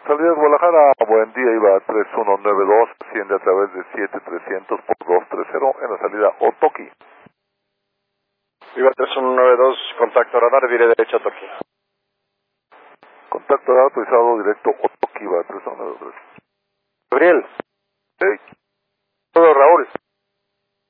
Salida Guadalajara, buen día, iba 3192, asciende a través de 7300 por 230 en la salida Otoki. Iba 3192, contacto radar, vire derecha Otoki. Contacto radar autorizado directo Otoki, iba 3193. Gabriel.